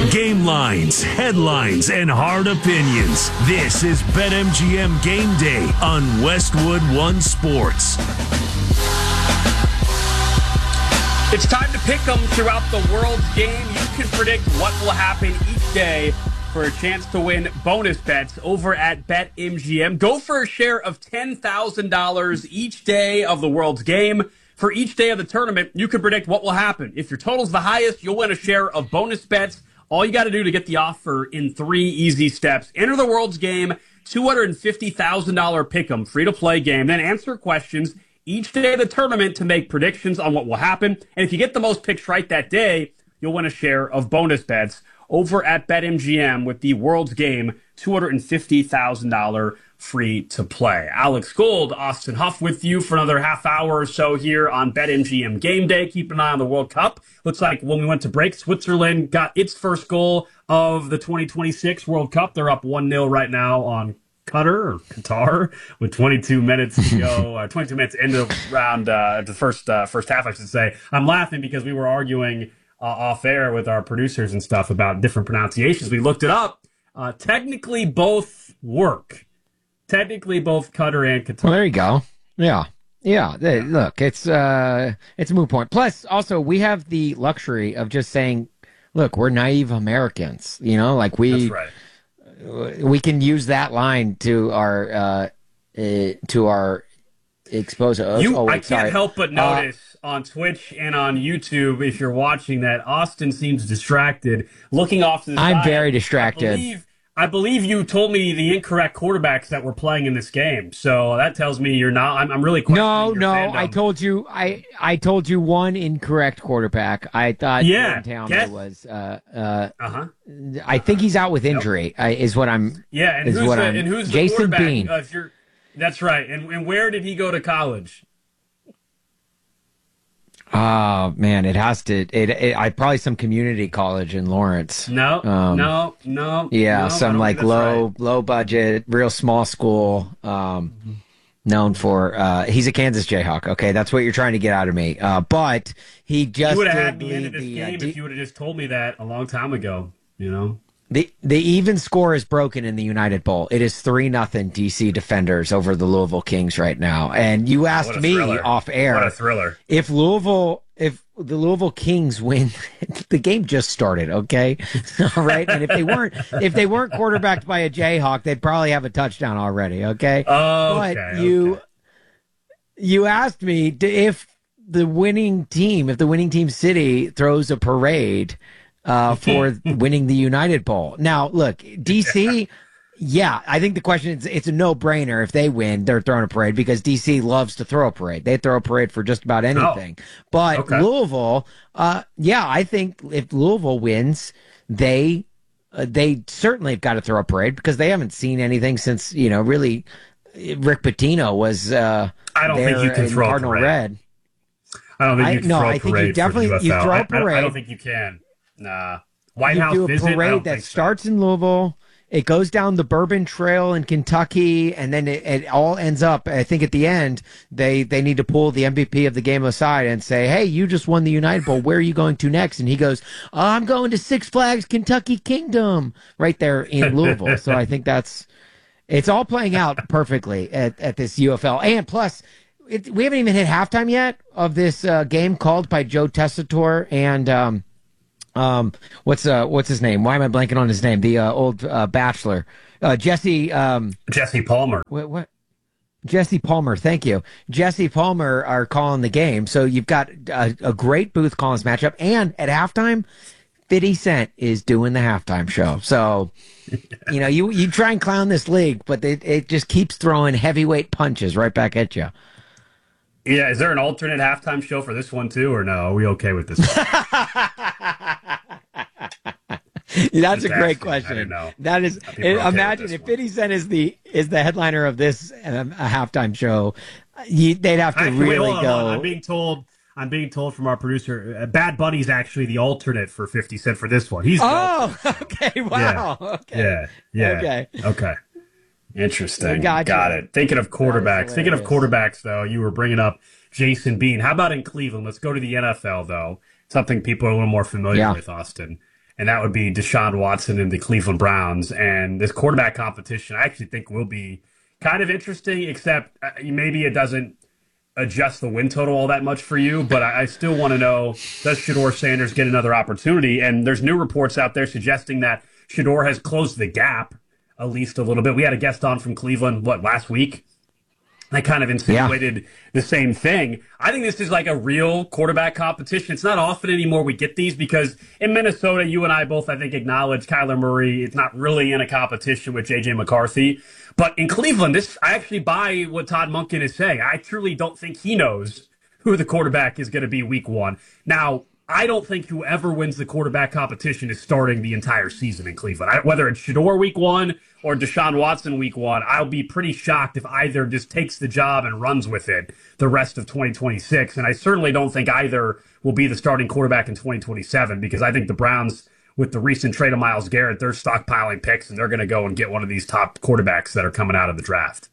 Game lines, headlines, and hard opinions. This is BetMGM Game Day on Westwood One Sports. It's time to pick them throughout the world's game. You can predict what will happen each day for a chance to win bonus bets over at BetMGM. Go for a share of $10,000 each day of the world's game. For each day of the tournament, you can predict what will happen. If your total's the highest, you'll win a share of bonus bets. All you got to do to get the offer in 3 easy steps. Enter the world's game, $250,000 pick 'em, free-to-play game. Then answer questions each day of the tournament to make predictions on what will happen. And if you get the most picks right that day, you'll win a share of bonus bets over at BetMGM with the world's game, $250,000 free to play. Alex Gold, Austin Huff with you for another half hour or so here on BetMGM Game Day. Keep an eye on the World Cup. Looks like when we went to break, Switzerland got its first goal of the 2026 World Cup. They're up 1-0 right now on Qatar with 22 minutes to go, 22 minutes into the round, the first half, I should say. I'm laughing because we were arguing off air with our producers and stuff about different pronunciations. We looked it up. Technically, both work. Technically, both Qatar and Qatar. Well, there you go. Yeah. Look, it's a moot point. Plus, also, we have the luxury of just saying, look, we're naive Americans. You know, like That's right. We can use that line to our expose. I can't help but notice on Twitch and on YouTube, if you're watching that, Austin seems distracted, looking off to the side. I'm very distracted. I believe you told me the incorrect quarterbacks that were playing in this game, so that tells me you're not. I'm really questioning your fandom. I told you. I told you one incorrect quarterback. I thought Towner was. I think he's out with injury. Is what I'm. Yeah, and who's the Jason quarterback? Bean. That's right. And where did he go to college? Oh man, it has to. I probably some community college in Lawrence. No. Yeah, no, some like low budget, real small school. Known for he's a Kansas Jayhawk. Okay, that's what you're trying to get out of me. But he just you would have had me into this game if you would have just told me that a long time ago. You know. The even score is broken in the United Bowl. It is 3-0 DC Defenders over the Louisville Kings right now. And you asked me off air. What a thriller. If the Louisville Kings win, the game just started, okay? All right. And if they weren't quarterbacked by a Jayhawk, they'd probably have a touchdown already, okay? But you asked me if the winning team City throws a parade for winning the United Bowl. Now, look, DC, I think the question is, it's a no-brainer. If they win, they're throwing a parade because DC loves to throw a parade. They throw a parade for just about anything. Louisville, I think if Louisville wins, they certainly have got to throw a parade because they haven't seen anything since, really, Rick Pitino was I don't think you can throw Cardinal a parade. Red. I don't think you can throw a parade. I think you definitely for the UFL. throw a parade. I don't think you can. Nah. White you House do a visit, parade that starts in Louisville. It goes down the Bourbon Trail in Kentucky, and then it all ends up. I think at the end they need to pull the MVP of the game aside and say, "Hey, you just won the United Bowl. Where are you going to next?" And he goes, "I'm going to Six Flags Kentucky Kingdom," right there in Louisville. So I think it's all playing out perfectly at this UFL, and plus. We haven't even hit halftime yet of this game called by Joe Tessitore and what's his name? Why am I blanking on his name? The old bachelor, Jesse Palmer. What? Jesse Palmer. Thank you. Jesse Palmer are calling the game. So you've got a great booth calling this matchup, and at halftime, 50 Cent is doing the halftime show. So you try and clown this league, but it just keeps throwing heavyweight punches right back at you. Yeah, is there an alternate halftime show for this one too, or no? Are we okay with this one? That's a great question. I don't know. That is, imagine if 50 Cent is the headliner of this halftime show, they'd have to really go. I'm being told from our producer, Bad Bunny's actually the alternate for 50 Cent for this one. He's okay, wow, yeah. okay, yeah, okay. Interesting. Gotcha. Got it. Thinking of quarterbacks, though, you were bringing up Jason Bean. How about in Cleveland? Let's go to the NFL, though. Something people are a little more familiar with, Austin. and that would be Deshaun Watson and the Cleveland Browns. And this quarterback competition, I actually think will be kind of interesting, except maybe it doesn't adjust the win total all that much for you, but I still want to know, does Shedeur Sanders get another opportunity? And there's new reports out there suggesting that Shedeur has closed the gap at least a little bit. We had a guest on from Cleveland, last week? I kind of insinuated the same thing. I think this is like a real quarterback competition. It's not often anymore we get these because in Minnesota, you and I both, I think, acknowledge Kyler Murray. It's not really in a competition with J.J. McCarthy. But in Cleveland, I actually buy what Todd Monken is saying. I truly don't think he knows who the quarterback is going to be week one. Now, I don't think whoever wins the quarterback competition is starting the entire season in Cleveland. Whether it's Shedeur week one or Deshaun Watson week one, I'll be pretty shocked if either just takes the job and runs with it the rest of 2026. And I certainly don't think either will be the starting quarterback in 2027 because I think the Browns, with the recent trade of Myles Garrett, they're stockpiling picks and they're going to go and get one of these top quarterbacks that are coming out of the draft.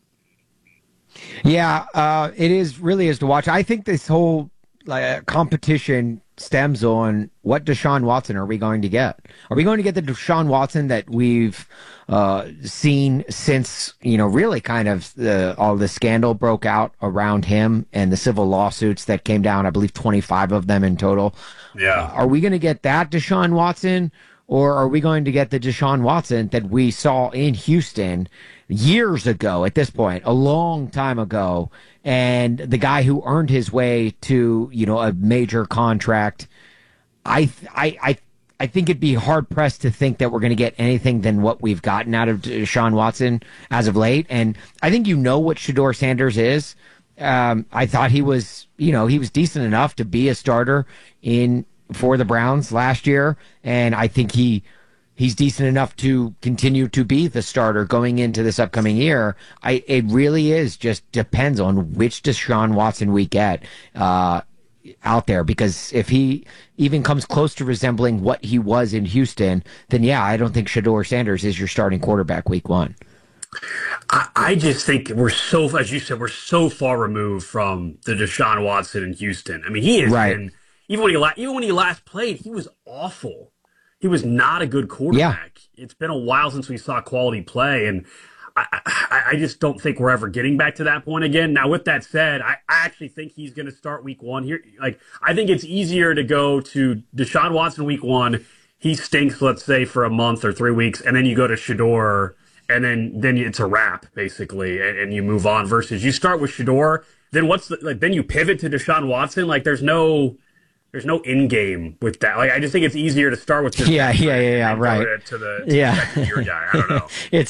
Yeah, it really is to watch. I think this whole competition stems on what Deshaun Watson are we going to get? Are we going to get the Deshaun Watson that we've seen since, really kind of all the scandal broke out around him and the civil lawsuits that came down, I believe 25 of them in total. Yeah. Are we going to get that Deshaun Watson, or are we going to get the Deshaun Watson that we saw in Houston years ago at this point, a long time ago, and the guy who earned his way to, a major contract? I think it'd be hard pressed to think that we're going to get anything than what we've gotten out of Deshaun Watson as of late. And I think what Shedeur Sanders is. I thought he was decent enough to be a starter for the Browns last year, and I think he's decent enough to continue to be the starter going into this upcoming year. It really just depends on which Deshaun Watson we get out there, because if he even comes close to resembling what he was in Houston, then I don't think Shedeur Sanders is your starting quarterback week one. I just think we're as you said, we're so far removed from the Deshaun Watson in Houston. I mean, he has been, even when he last played, he was awful. He was not a good quarterback. Yeah. It's been a while since we saw quality play, and I just don't think we're ever getting back to that point again. Now, with that said, I actually think he's going to start week one here. I think it's easier to go to Deshaun Watson week one. He stinks, let's say, for a month or 3 weeks, and then you go to Shedeur, and then it's a wrap, basically, and you move on, versus you start with Shedeur, then then you pivot to Deshaun Watson. There's no end game with that. I just think it's easier to start with this. Right. To the second year guy. I don't know.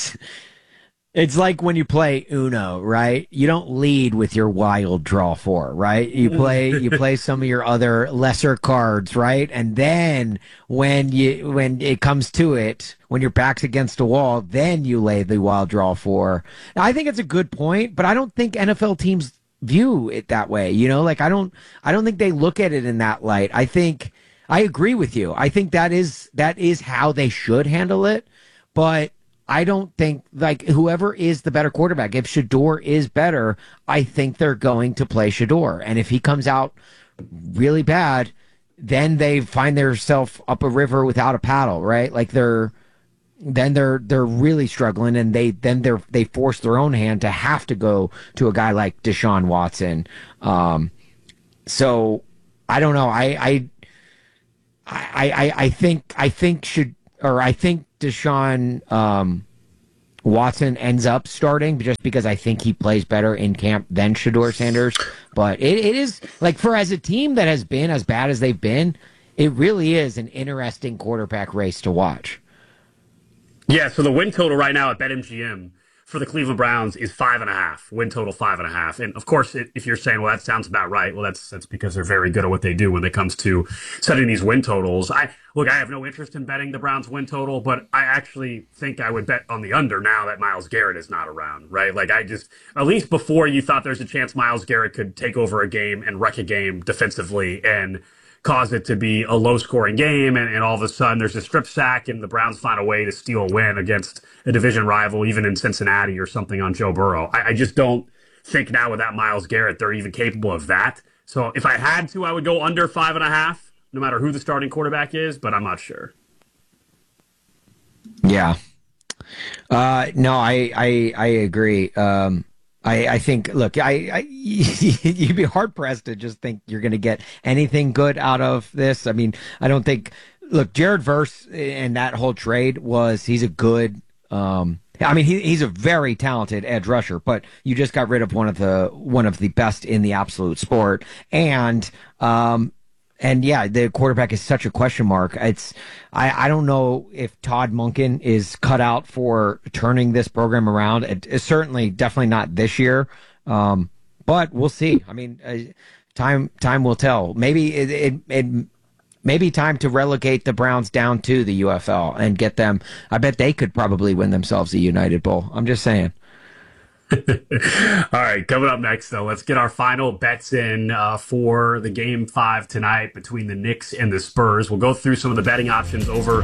It's like when you play Uno, right? You don't lead with your wild draw four, right? You play some of your other lesser cards, right? And then when it comes to it, when your back's against a wall, then you lay the wild draw four. Now, I think it's a good point, but I don't think NFL teams view it that way. I don't think they look at it in that light. I agree with you. I think that is how they should handle it, but I don't think whoever is the better quarterback, if Shedeur is better, I think they're going to play Shedeur. And if he comes out really bad, then they find themselves up a river without a paddle, right? They're really struggling, and they force their own hand to have to go to a guy like Deshaun Watson. So I don't know. I think Deshaun Watson ends up starting just because I think he plays better in camp than Shedeur Sanders. But it is for as a team that has been as bad as they've been, it really is an interesting quarterback race to watch. Yeah, so the win total right now at BetMGM for the Cleveland Browns is 5.5. Win total 5.5. And of course, if you're saying, well, that sounds about right, well, that's because they're very good at what they do when it comes to setting these win totals. I have no interest in betting the Browns win total, but I actually think I would bet on the under now that Myles Garrett is not around, right? At least before, you thought there's a chance Myles Garrett could take over a game and wreck a game defensively and cause it to be a low-scoring game, and all of a sudden there's a strip sack and the Browns find a way to steal a win against a division rival, even in Cincinnati or something, on Joe Burrow. I just don't think now without Myles Garrett they're even capable of that. So if I had to, I would go under 5.5, no matter who the starting quarterback is, but I'm not sure. Yeah. No, I agree. I think, look, you'd be hard pressed to just think you're going to get anything good out of this. I mean, I don't think, look, Jared Verse and that whole trade he's a good, I mean, he's a very talented edge rusher, but you just got rid of one of the best in the absolute sport. And yeah, the quarterback is such a question mark. I don't know if Todd Monken is cut out for turning this program around. It's certainly definitely not this year. But we'll see. I mean, time will tell. Maybe it may be time to relegate the Browns down to the UFL and get them. I bet they could probably win themselves a United Bowl. I'm just saying. All right, coming up next, though, let's get our final bets in for the Game 5 tonight between the Knicks and the Spurs. We'll go through some of the betting options over